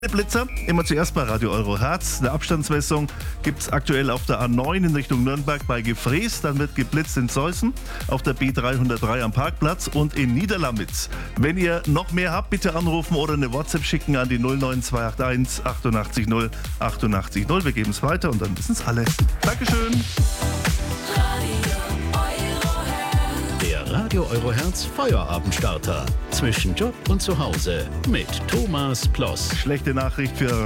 Blitzer, immer zuerst bei Radio Euro Herz. Eine Abstandsmessung gibt es aktuell auf der A9 in Richtung Nürnberg bei Gefrees. Dann wird geblitzt in Zeußen, auf der B303 am Parkplatz und in Niederlamitz. Wenn ihr noch mehr habt, bitte anrufen oder eine WhatsApp schicken an die 09281 88 0 88 0. Wir geben es weiter und dann wissen es alle. Dankeschön. Der Radio Euro Herz Feuerabendstarter. Zwischen Job und Zuhause mit Thomas Ploss. Schlechte Nachricht für